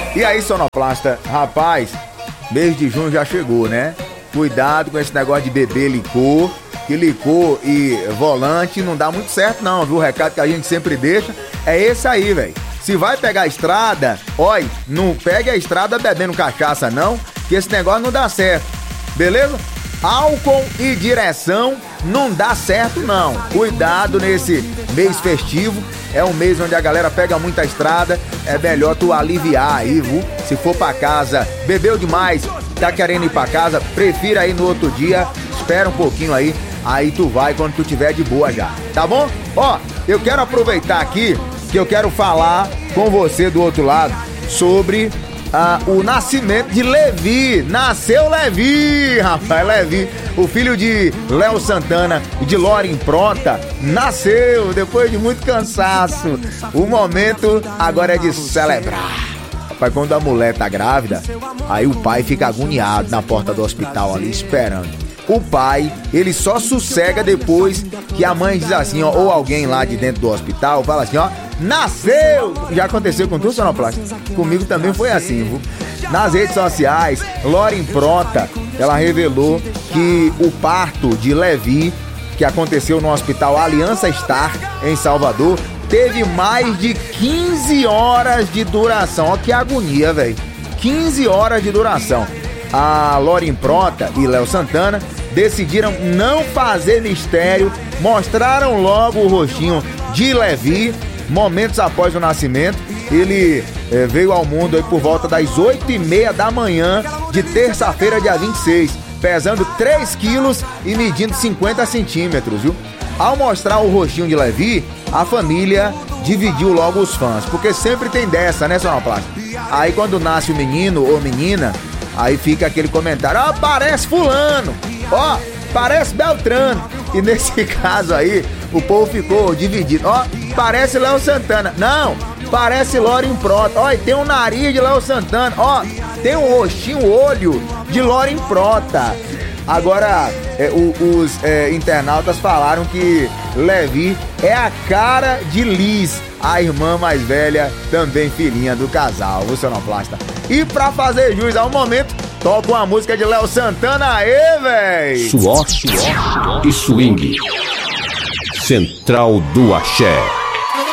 E aí, sonoplasta, rapaz, mês de junho já chegou, né? Cuidado com esse negócio de beber licor, que licor e volante não dá muito certo não, viu? O recado que a gente sempre deixa é esse aí, velho. Se vai pegar a estrada, olha, não pegue a estrada bebendo cachaça não, que esse negócio não dá certo, beleza? Álcool e direção não dá certo não. Cuidado nesse mês festivo, é um mês onde a galera pega muita estrada, é melhor tu aliviar aí, viu? Se for pra casa, bebeu demais, tá querendo ir pra casa, prefira ir no outro dia, espera um pouquinho aí tu vai quando tu tiver de boa já, tá bom? Ó, eu quero aproveitar aqui que eu quero falar com você do outro lado sobre o nascimento de Levi. Nasceu Levi, rapaz, Levi, o filho de Léo Santana e de Loren Pronta, nasceu depois de muito cansaço. O momento agora é de celebrar. Rapaz, quando a mulher tá grávida, aí o pai fica agoniado na porta do hospital ali esperando. O pai, ele só sossega depois que a mãe diz assim, ó, ou alguém lá de dentro do hospital fala assim, ó, nasceu! Já aconteceu com tu, sonoplasta? Comigo também foi assim, viu? Nas redes sociais, Loren Pronta, ela revelou que o parto de Levi, que aconteceu no hospital Aliança Star, em Salvador, teve mais de 15 horas de duração. Ó que agonia, velho. 15 horas de duração. A Loren Pronta e Léo Santana decidiram não fazer mistério, mostraram logo o rostinho de Levi. Momentos após o nascimento, ele veio ao mundo aí por volta das 8h30 da manhã de terça-feira, dia 26, pesando 3 quilos e medindo 50 centímetros, viu? Ao mostrar o rostinho de Levi, a família dividiu logo os fãs, porque sempre tem dessa, né, sonoplasta? Aí quando nasce o menino ou menina, aí fica aquele comentário, ó, parece fulano, ó, parece Beltrano. E nesse caso aí, o povo ficou dividido. Ó, parece Léo Santana. Não, parece Loren Pronta. Ó, e tem um nariz de Léo Santana. Ó, tem um rostinho, um olho de Loren Pronta. Agora, os internautas falaram que Levi é a cara de Liz, a irmã mais velha, também filhinha do casal, o sonoplasta. E pra fazer jus ao momento, toca uma música de Léo Santana aí, véi! Suor e swing. Central do Axé.